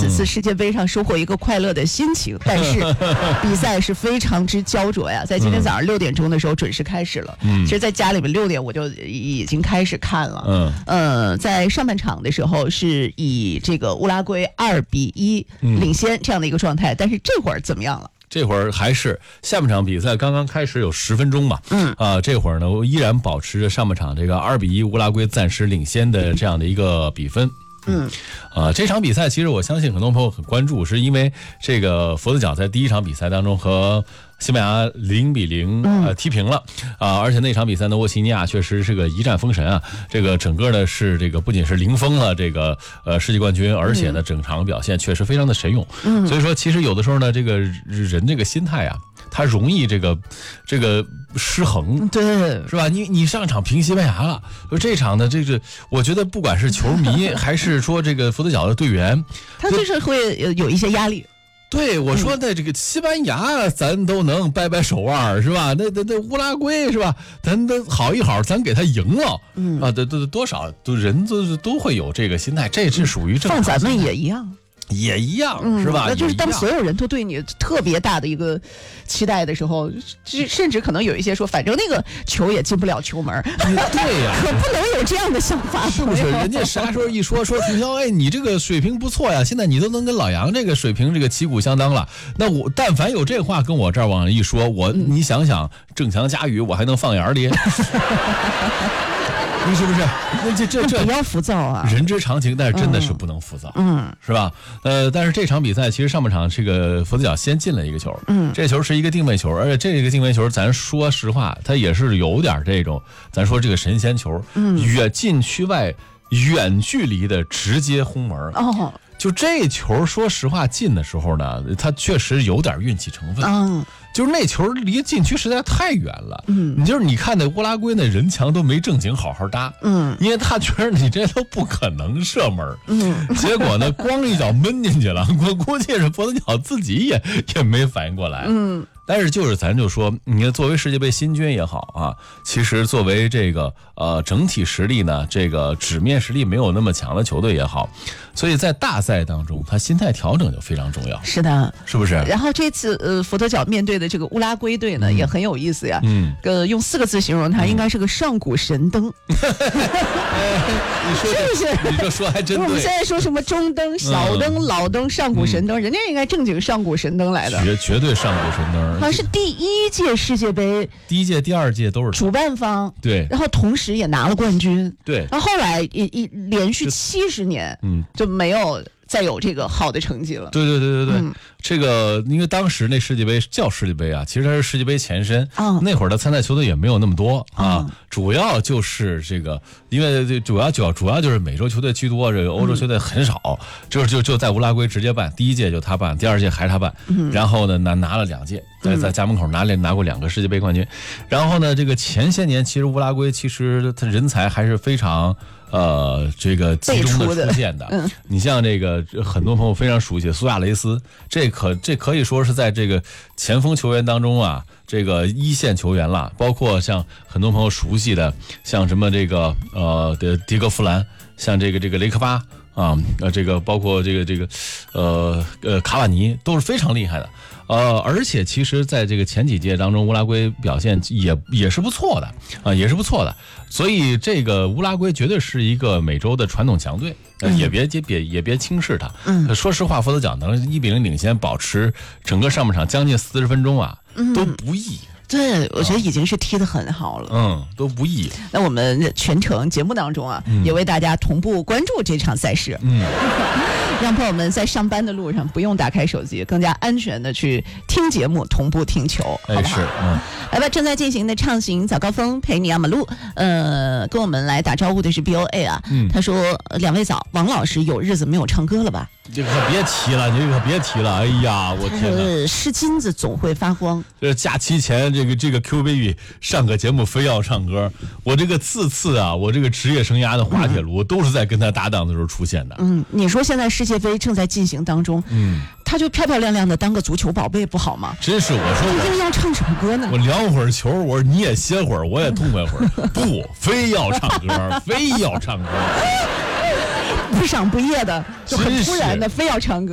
此次世界杯上收获一个快乐的心情，但是比赛是非常之焦灼呀。在今天早上6点钟的时候准时开始了。其实在家里面6点我就已经开始看了。在上半场的时候是以这个乌拉圭2-1领先这样的一个状态，但是这会儿怎么样了？ 这会儿还是下半场比赛刚刚开始有10分钟吧，这会儿呢依然保持着上半场这个2-1乌拉圭暂时领先的这样的一个比分。这场比赛其实我相信很多朋友很关注，是因为这个佛得角在第一场比赛当中和西班牙0-0踢平了而且那场比赛呢，沃西尼亚确实是个一战封神啊，这个整个呢是这个不仅是零封了这个世界冠军，而且呢整场表现确实非常的神勇。所以说其实有的时候呢，这个人这个心态啊，他容易这个失衡， 对， 是吧？你上场平西班牙了，这场呢，这个我觉得不管是球迷还是说这个佛得角的队员， 他就是会有一些压力。 对，我说的这个西班牙咱都能掰掰手腕是吧？那乌拉圭是吧？咱都好一好，咱给他赢了，多少人都会有这个心态，这是属于正常。 放咱们也一样。 也一样，是吧？ 那就是当所有人都对你特别大的一个期待的时候，甚至可能有一些说，反正那个球也进不了球门。 对呀， 可不能有这样的想法， 是不是？人家啥时候一说楚萧，哎，你这个水平不错呀，现在你都能跟老杨这个水平这个旗鼓相当了。那我但凡有这话跟我这儿往一说，你想想，郑强加语，我还能放眼里。你是不是？这不要浮躁啊！ 人之常情，但是真的是不能浮躁，是吧？但是这场比赛其实上半场这个佛得角先进了一个球，这球是一个定位球，而且这个定位球，咱说实话，它也是有点这种，咱说这个神仙球，禁区外远距离的直接轰门。就这球，说实话进的时候呢，它确实有点运气成分。就是那球离禁区实在太远了。你看那乌拉圭那人墙都没正经好好搭。因为他觉得你这都不可能射门。结果呢，咣一脚闷进去了。我估计是佛得角自己也没反应过来。但是咱就说，你看作为世界杯新军也好啊，其实作为这个整体实力呢，这个纸面实力没有那么强的球队也好，所以在大赛当中，他心态调整就非常重要。 是的， 是不是？然后这次佛得角面对的这个乌拉圭队呢，也很有意思呀。用4个字形容它，应该是个上古神灯。你说是不是？你说还真对。 我们现在说什么中灯、小灯、老灯、上古神灯，人家应该正经上古神灯来的。 绝对上古神灯。 好像是第1届世界杯， 第1届、第2届都是主办方， 对， 然后同时也拿了冠军， 对， 然后后来连续70年，就没有再有这个好的成绩了。 对，这个因为当时那世界杯叫世界杯啊，其实它是世界杯前身。那会儿的参赛球队也没有那么多啊，主要就是这个，因为主要就是美洲球队居多，这个欧洲球队很少。就在乌拉圭直接办，第1届就他办，第2届还是他办。然后呢拿了2届，在家门口拿过2个世界杯冠军。然后呢，这个前些年其实乌拉圭其实他人才还是非常。这个集中的出现的，你像这个很多朋友非常熟悉苏亚雷斯，这可以说是在这个前锋球员当中啊，这个一线球员了，包括像很多朋友熟悉的，像什么这个的迪戈弗兰，像这个雷科巴啊，这个包括这个卡瓦尼都是非常厉害的。而且其实在这个前几届当中，乌拉圭表现也是不错的啊，也是不错的。所以这个乌拉圭绝对是一个美洲的传统强队，也别轻视他。说实话，佛得角能1-0领先，保持整个上半场将近40分钟啊，都不易。 对，我觉得已经是踢得很好了。 都不易。 那我们全程节目当中啊，也为大家同步关注这场赛事。让朋友们在上班的路上不用打开手机，更加安全的去听节目，同步听球，好不好？来吧，正在进行的畅行早高峰陪你压马路，跟我们来打招呼的是 BOA 啊，他说2位早，王老师有日子没有唱歌了吧？ 这可别提了，你这可别提了，哎呀，我天哪！ 是金子总会发光。 这假期前这个 Q baby 上个节目非要唱歌，我这个次啊，我这个职业生涯的滑铁卢都是在跟他搭档的时候出现的。 你说现在世界杯正在进行当中，他就漂漂亮亮的当个足球宝贝不好吗？ 真是，我说今天要唱什么歌呢？ 我凉会儿球，我说你也歇会儿，我也痛快会儿，不，非要唱歌，非要唱歌。 不赏不夜的，就很突然的，非要唱歌。